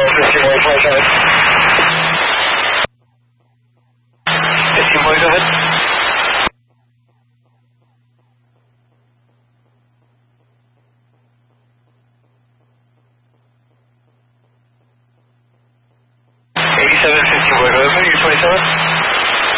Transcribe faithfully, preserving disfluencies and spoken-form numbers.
fifteen boy, twenty-seven. fifteen boy, go ahead. eighty-seven, fifteen boy, go ahead, you're twenty-seven.